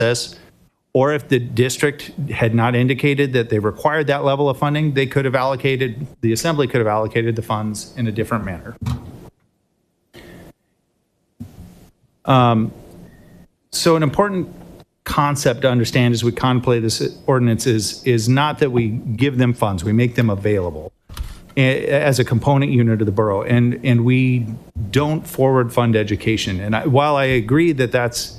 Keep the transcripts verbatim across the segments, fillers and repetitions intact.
process, or if the district had not indicated that they required that level of funding, they could have allocated, the assembly could have allocated the funds in a different manner. Um, so an important concept to understand as we contemplate this ordinance is, is not that we give them funds, we make them available as a component unit of the borough, and, and we don't forward fund education. And I, while I agree that that's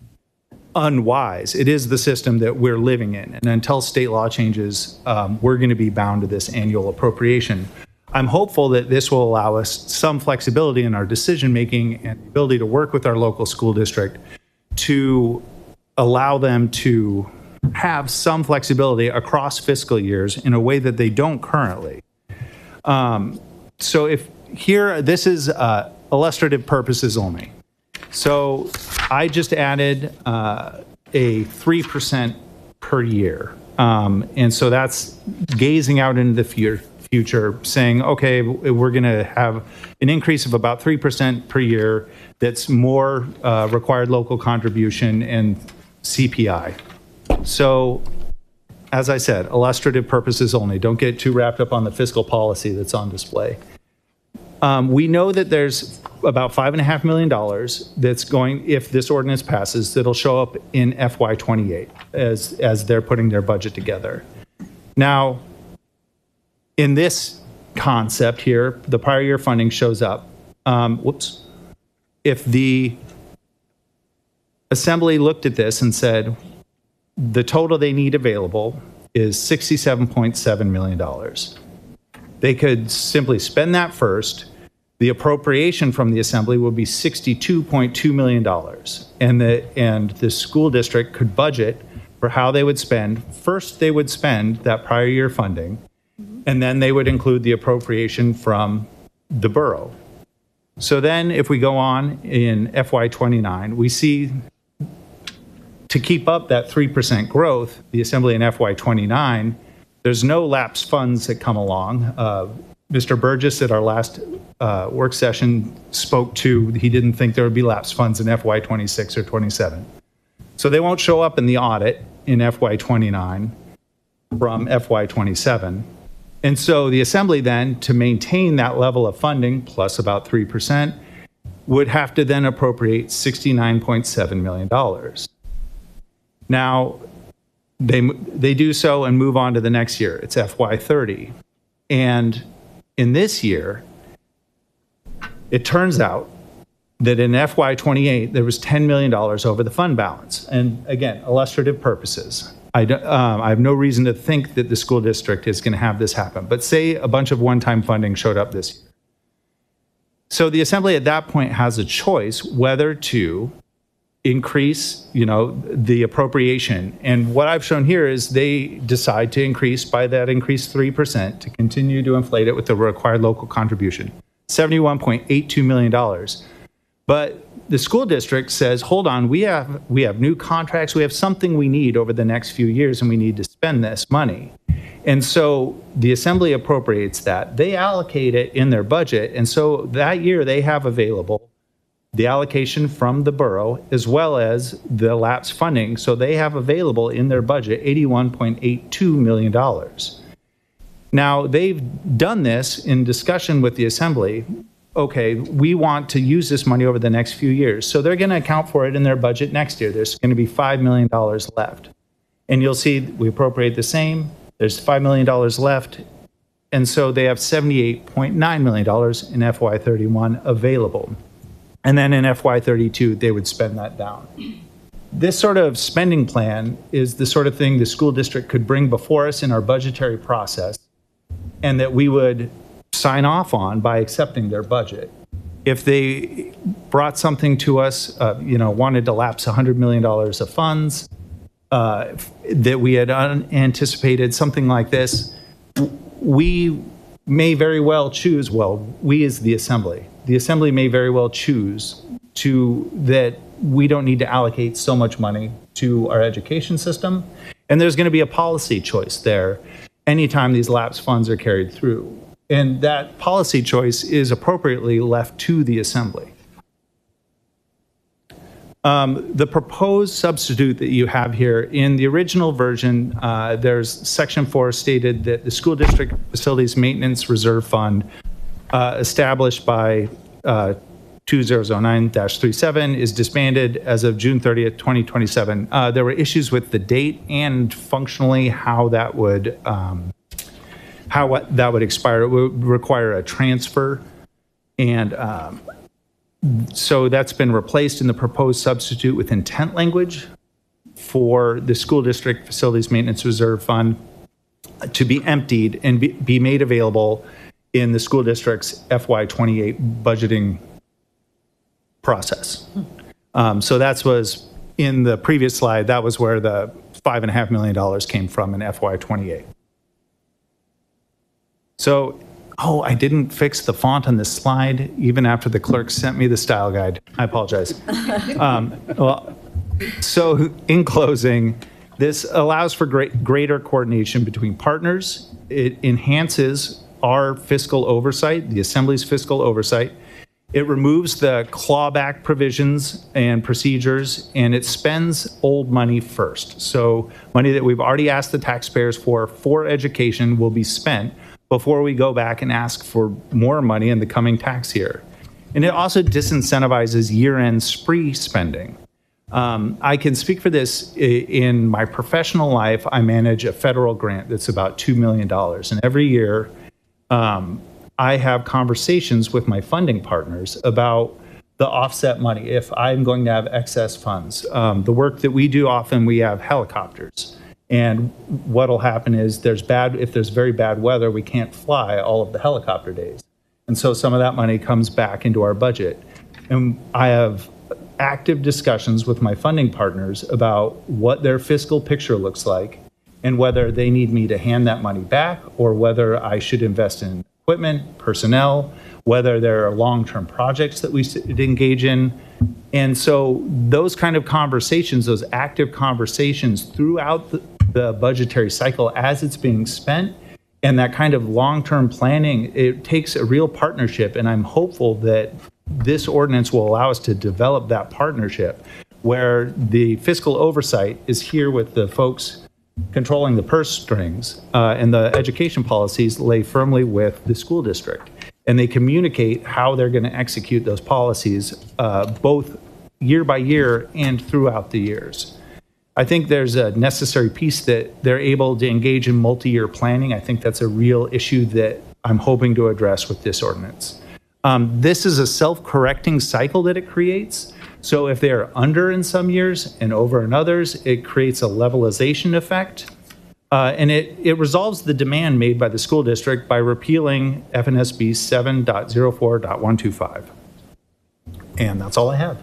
unwise, it is the system that we're living in. And until state law changes, um, we're going to be bound to this annual appropriation. I'm hopeful that this will allow us some flexibility in our decision making and the ability to work with our local school district to allow them to have some flexibility across fiscal years in a way that they don't currently. Um, so if here, this is uh, illustrative purposes only. So I just added uh, a three percent per year. Um, and so that's gazing out into the future, future saying, okay, we're going to have an increase of about three percent per year that's more uh, required local contribution and C P I. So as I said, illustrative purposes only. Don't get too wrapped up on the fiscal policy that's on display. Um, we know that there's about five and a half million dollars that's going, if this ordinance passes, that'll show up in F Y twenty-eight as, as they're putting their budget together. Now, in this concept here, the prior year funding shows up. Um, whoops. If the assembly looked at this and said, the total they need available is sixty-seven point seven million dollars. They could simply spend that first. The appropriation from the assembly will be sixty-two point two million dollars. And the, and the school district could budget for how they would spend. First, they would spend that prior year funding, and then they would include the appropriation from the borough. So then if we go on in F Y twenty-nine, we see to keep up that three percent growth, the assembly in F Y twenty-nine, there's no lapsed funds that come along. Uh, Mister Burgess at our last uh, work session spoke to, he didn't think there would be lapsed funds in F Y twenty-six or twenty-seven. So they won't show up in the audit in F Y twenty-nine from F Y twenty-seven. And so the assembly then, to maintain that level of funding, plus about three percent, would have to then appropriate sixty-nine point seven million dollars. Now, they, they do so and move on to the next year. It's F Y thirty. And in this year, it turns out that in F Y twenty-eight, there was ten million dollars over the fund balance. And again, illustrative purposes. I, um, I have no reason to think that the school district is going to have this happen. But say a bunch of one-time funding showed up this year. So the assembly at that point has a choice whether to increase, you know, the appropriation. And what I've shown here is they decide to increase by that increased three percent to continue to inflate it with the required local contribution, seventy-one point eight two million dollars. But the school district says, hold on, we have, we have new contracts, we have something we need over the next few years and we need to spend this money. And so the assembly appropriates that. They allocate it in their budget. And so that year they have available the allocation from the borough as well as the lapsed funding. So they have available in their budget eighty-one point eight two million dollars. Now, they've done this in discussion with the assembly. Okay, we want to use this money over the next few years. So they're going to account for it in their budget next year. There's going to be five million dollars left. And you'll see we appropriate the same. There's five million dollars left. And so they have seventy-eight point nine million dollars in F Y thirty-one available. And then in F Y thirty-two, they would spend that down. This sort of spending plan is the sort of thing the school district could bring before us in our budgetary process, and that we would sign off on by accepting their budget. If they brought something to us, uh, you know, wanted to lapse one hundred million dollars of funds uh, that we had unanticipated, something like this, we may very well choose, well, we as the assembly, the assembly may very well choose to that we don't need to allocate so much money to our education system. And there's going to be a policy choice there anytime these lapsed funds are carried through. And that policy choice is appropriately left to the assembly. Um, the proposed substitute that you have here, in the original version, uh, there's section four stated that the school district facilities maintenance reserve fund uh, established by uh, two thousand nine dash thirty-seven is disbanded as of June thirtieth, twenty twenty-seven. Uh, there were issues with the date and functionally how that would um, how what that would expire. It would require a transfer, and um, so that's been replaced in the proposed substitute with intent language for the school district facilities maintenance reserve fund to be emptied and be, be made available in the school district's F Y twenty-eight budgeting process. Um, so that was in the previous slide. That was where the five and a half million dollars came from in F Y twenty-eight. So, oh, I didn't fix the font on this slide even after the clerk sent me the style guide. I apologize. um, well, so in closing, this allows for great, greater coordination between partners. It enhances our fiscal oversight, the Assembly's fiscal oversight. It removes the clawback provisions and procedures, and it spends old money first. So money that we've already asked the taxpayers for for education will be spent before we go back and ask for more money in the coming tax year. And it also disincentivizes year-end spree spending. Um, I can speak for this. In my professional life, I manage a federal grant that's about two million dollars. And every year, um, I have conversations with my funding partners about the offset money. If I'm going to have excess funds, um, the work that we do, often we have helicopters. And what'll happen is there's bad, if there's very bad weather, we can't fly all of the helicopter days. And so some of that money comes back into our budget. And I have active discussions with my funding partners about what their fiscal picture looks like and whether they need me to hand that money back or whether I should invest in equipment, personnel, whether there are long-term projects that we engage in. And so those kind of conversations, those active conversations throughout the, the budgetary cycle as it's being spent, and that kind of long-term planning, it takes a real partnership. And I'm hopeful that this ordinance will allow us to develop that partnership where the fiscal oversight is here with the folks controlling the purse strings, uh, and the education policies lay firmly with the school district. And they communicate how they're going to execute those policies, uh, both year by year and throughout the years. I think there's a necessary piece that they're able to engage in multi-year planning. I think that's a real issue that I'm hoping to address with this ordinance. Um, this is a self-correcting cycle that it creates. So if they're under in some years and over in others, it creates a levelization effect. Uh, and it, it resolves the demand made by the school district by repealing F N S B seven point oh four point one two five. And that's all I have.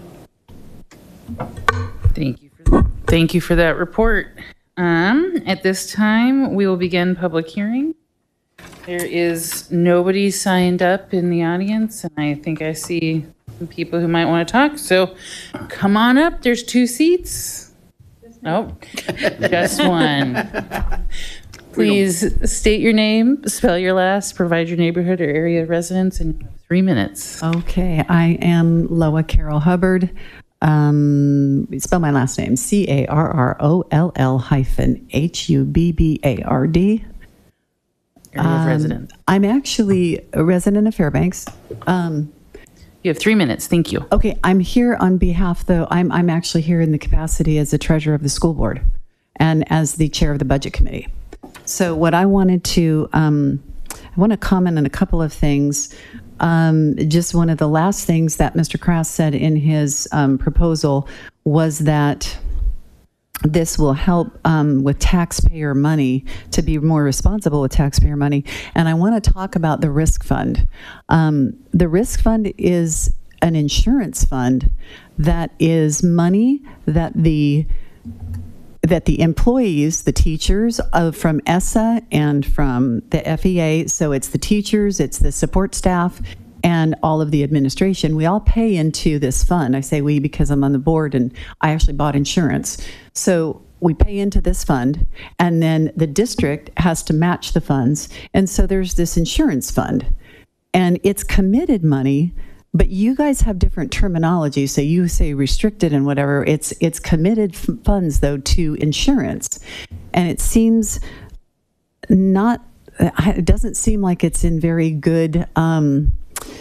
Thank you for, thank you for that report. Um, at this time, we will begin public hearing. There is nobody signed up in the audience, and I think I see some people who might want to talk. So come on up. There's two seats. Oh, just one. Please state your name, spell your last, provide your neighborhood or area of residence in three minutes. Okay, I am Loa Carroll Hubbard. Um, spell my last name, C A R R O L L hyphen H U B B A R D. Area of Um, residence. I'm actually a resident of Fairbanks. Um, You have three minutes. Thank you. okay, I'm here on behalf, though, I'm, I'm actually here in the capacity as the treasurer of the school board and as the chair of the budget committee. So what I wanted to, um, I want to comment on a couple of things. Um, just one of the last things that Mister Krass said in his um, proposal was that this will help um, with taxpayer money, to be more responsible with taxpayer money. And I want to talk about the risk fund. Um, the risk fund is an insurance fund that is money that the that the employees, the teachers of from E S S A and from the F E A, so it's the teachers, it's the support staff, and all of the administration, we all pay into this fund. I say we because I'm on the board and I actually bought insurance. So we pay into this fund, and then the district has to match the funds. And so there's this insurance fund, and it's committed money But you guys have different terminology. So you say restricted and whatever. It's it's committed f- funds though to insurance, and it seems not. It doesn't seem like it's in very good um,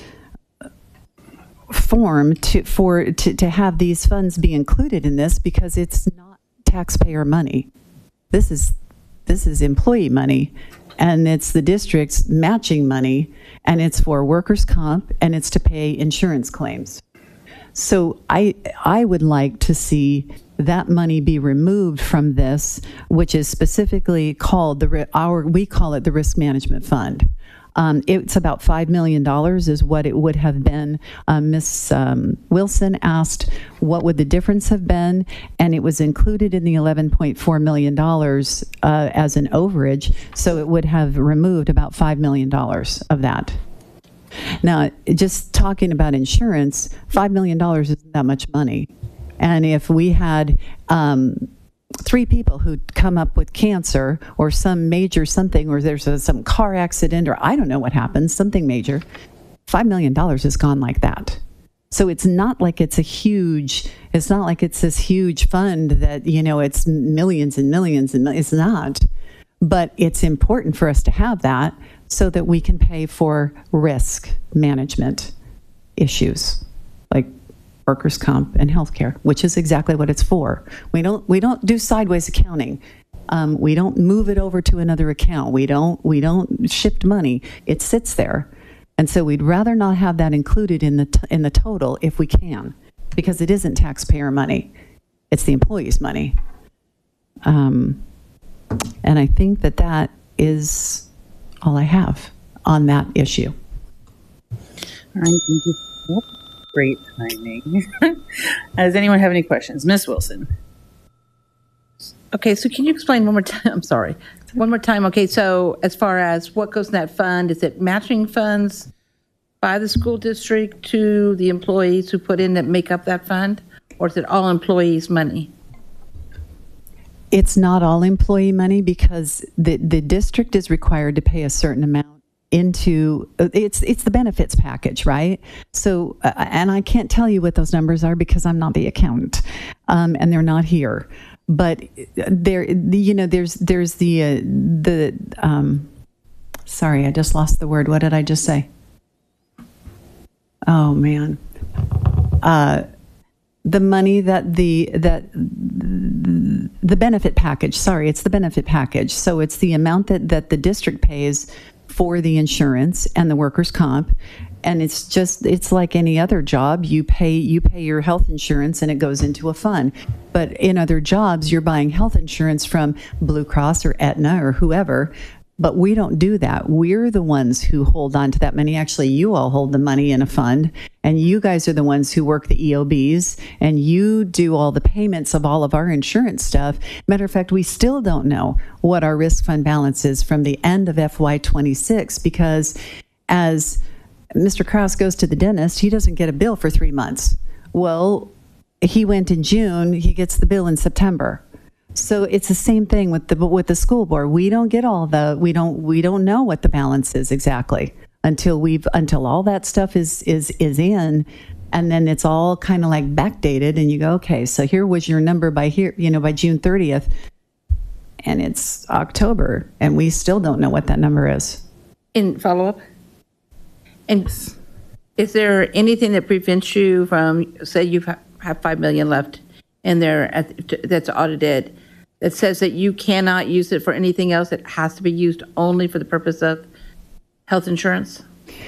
form to for to, to have these funds be included in this, because it's not taxpayer money. This is this is employee money, and it's the district's matching money, and it's for workers' comp, and it's to pay insurance claims. So I I would like to see that money be removed from this, which is specifically called the our we call it the Risk Management Fund. Um, it's about five million dollars is what it would have been. Um, Miz Um, Wilson asked what would the difference have been, and it was included in the eleven point four million dollars uh, as an overage, so it would have removed about five million dollars of that. Now, just talking about insurance, five million dollars isn't that much money. And if we had um, three people who'd come up with cancer or some major something, or there's a, some car accident, or I don't know what happens, something major, five million dollars is gone like that. So it's not like it's a huge, it's not like it's this huge fund that, you know, it's millions and millions and millions. It's not. But it's important for us to have that so that we can pay for risk management issues like workers' comp and healthcare, which is exactly what it's for. We don't we don't do sideways accounting. Um, we don't move it over to another account. We don't we don't shift money. It sits there, and so we'd rather not have that included in the t- in the total if we can, because it isn't taxpayer money. It's the employee's money. Um, and I think that that is all I have on that issue. All right, thank you. Whoop, great timing. Does anyone have any questions? Miz Wilson. Okay, so can you explain one more time? I'm sorry. One more time. Okay, so as far as what goes in that fund, is it matching funds by the school district to the employees who put in that make up that fund? Or is it all employees' money? It's not all employee money, because the, the district is required to pay a certain amount into, it's it's the benefits package, right? So, uh, and I can't tell you what those numbers are because I'm not the accountant, um, and they're not here. But there, you know, there's there's the uh, the um, sorry, I just lost the word. What did I just say? Oh man, uh, the money that the that the benefit package. Sorry, it's the benefit package. So it's the amount that that the district pays for the insurance and the workers' comp. And it's just, it's like any other job. You pay, you pay your health insurance and it goes into a fund. But in other jobs, you're buying health insurance from Blue Cross or Aetna or whoever. But we don't do that. We're the ones who hold on to that money. Actually, you all hold the money in a fund, and you guys are the ones who work the E O Bs, and you do all the payments of all of our insurance stuff. Matter of fact, we still don't know what our risk fund balance is from the end of F Y twenty-six, because as Mister Krause goes to the dentist, he doesn't get a bill for three months. Well, he went in June, he gets the bill in September. So it's the same thing with the with the school board. We don't get all the we don't we don't know what the balance is exactly until we've until all that stuff is is is in, and then it's all kind of like backdated, and you go, okay, so here was your number by here, you know, by June thirtieth, and it's October, and we still don't know what that number is. In follow up, and is there anything that prevents you from, say you have five million left in there at, that's audited, that says that you cannot use it for anything else? It has to be used only for the purpose of health insurance?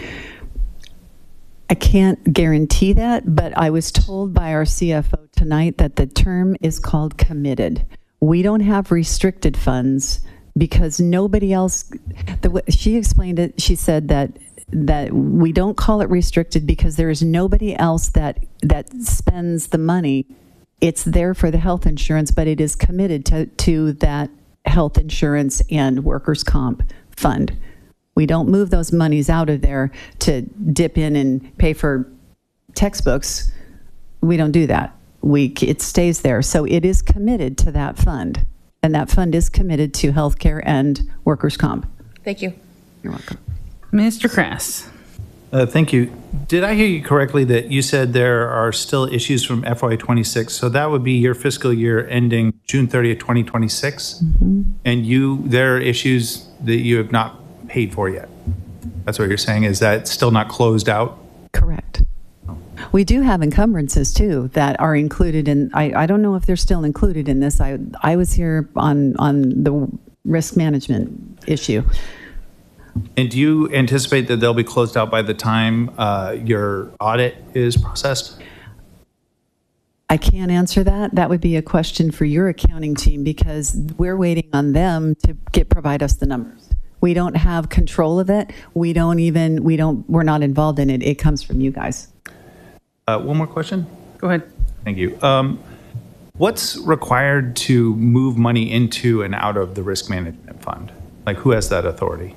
I can't guarantee that, but I was told by our C F O tonight that the term is called committed. We don't have restricted funds because nobody else, the, she explained it, she said that that we don't call it restricted because there is nobody else that that spends the money. It's there for the health insurance, but it is committed to, to that health insurance and workers' comp fund. We don't move those monies out of there to dip in and pay for textbooks. We don't do that. We, it stays there. So it is committed to that fund, and that fund is committed to healthcare and workers' comp. Thank you. You're welcome. Mister Krause. Uh, thank you. Did I hear you correctly that you said there are still issues from F Y twenty-six? So that would be your fiscal year ending June thirtieth, twenty twenty-six? Mm-hmm. And you, there are issues that you have not paid for yet? That's what you're saying? Is that still not closed out? Correct. We do have encumbrances too that are included in, I, I don't know if they're still included in this. I, I was here on, on the risk management issue. And do you anticipate that they'll be closed out by the time uh, your audit is processed? I can't answer that. That would be a question for your accounting team because we're waiting on them to get provide us the numbers. We don't have control of it. We don't even, we don't, we're not involved in it. It comes from you guys. Uh, one more question. Go ahead. Thank you. Um, what's required to move money into and out of the risk management fund? Like who has that authority?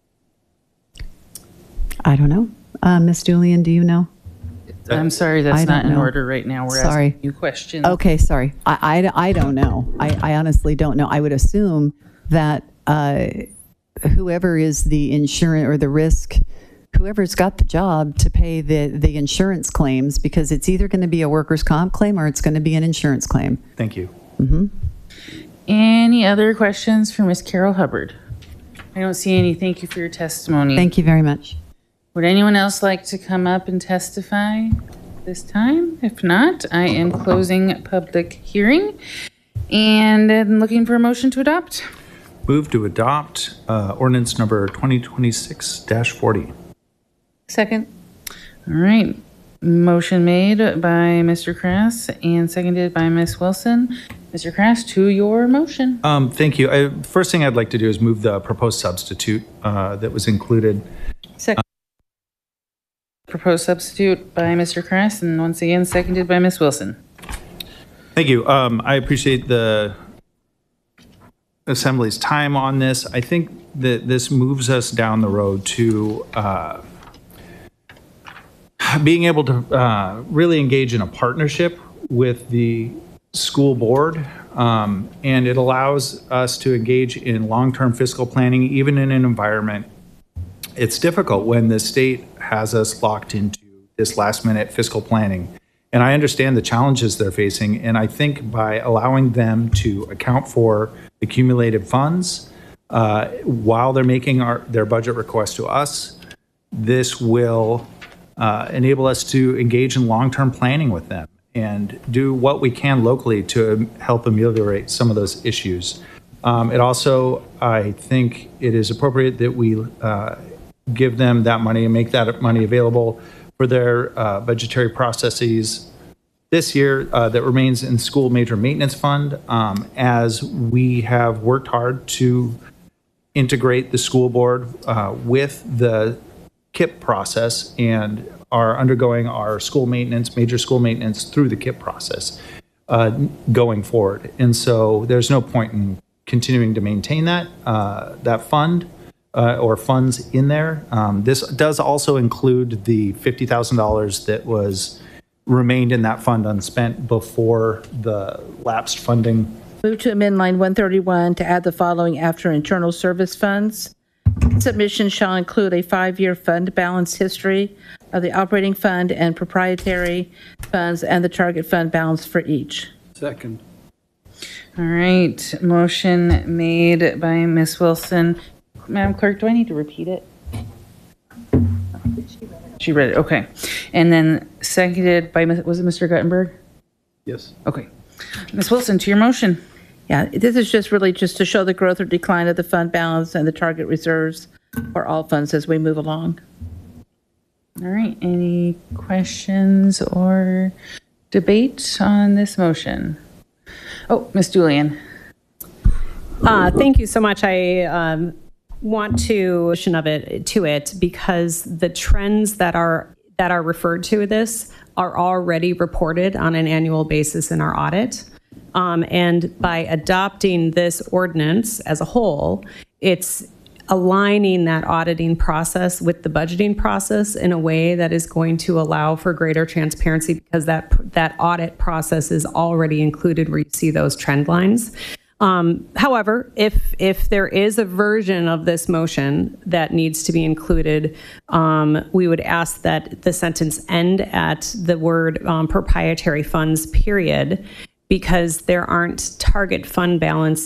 I don't know. Uh, Miz Julian, do you know? I'm sorry, that's I not don't in know. order right now. We're Sorry. asking you questions. Okay, sorry. I, I, I don't know. I, I honestly don't know. I would assume that uh, whoever is the insurance or the risk, whoever's got the job to pay the, the insurance claims, because it's either going to be a workers' comp claim or it's going to be an insurance claim. Thank you. Mm-hmm. Any other questions for Miz Carol Hubbard? I don't see any. Thank you for your testimony. Thank you very much. Would anyone else like to come up and testify this time? If not, I am closing public hearing and I'm looking for a motion to adopt. Move to adopt uh, ordinance number twenty twenty-six dash forty. Second. All right. Motion made by Mister Crass and seconded by Miz Wilson. Mister Crass, to your motion. Um, thank you. I, first thing I'd like to do is move the proposed substitute uh, that was included. Second. Proposed substitute by Mister Crass and once again seconded by Miz Wilson. Thank you. Um, I appreciate the Assembly's time on this. I think that this moves us down the road to uh, being able to uh, really engage in a partnership with the school board. Um, and it allows us to engage in long-term fiscal planning, even in an environment. It's difficult when the state has us locked into this last-minute fiscal planning. And I understand the challenges they're facing. And I think by allowing them to account for the accumulated funds uh, while they're making our, their budget request to us, this will uh, enable us to engage in long-term planning with them and do what we can locally to help ameliorate some of those issues. Um, it also, I think it is appropriate that we uh, give them that money and make that money available for their uh, budgetary processes this year uh, that remains in the school major maintenance fund, um, as we have worked hard to integrate the school board uh, with the K I P process and are undergoing our school maintenance, major school maintenance through the K I P process uh, going forward. And so there's no point in continuing to maintain that, uh, that fund. Uh, or funds in there. Um, this does also include the fifty thousand dollars that was remained in that fund unspent before the lapsed funding. Move to amend line one thirty-one to add the following after internal service funds. Submission shall include a five-year fund balance history of the operating fund and proprietary funds and the target fund balance for each. Second. All right. Motion made by Miz Wilson. Madam Clerk, do I need to repeat it? She read it. Okay. And then seconded by, was it Mister Guttenberg? Yes. Okay. Miz Wilson, to your motion. Yeah, this is just really just to show the growth or decline of the fund balance and the target reserves for all funds as we move along. All right. Any questions or debate on this motion? Oh, Miz Julian. Uh, thank you so much. I um, want to of it to it because the trends that are that are referred to this are already reported on an annual basis in our audit. Um, and by adopting this ordinance as a whole, it's aligning that auditing process with the budgeting process in a way that is going to allow for greater transparency because that that audit process is already included where you see those trend lines. Um, however, if if there is a version of this motion that needs to be included, um, we would ask that the sentence end at the word um, proprietary funds, period, because there aren't target fund balance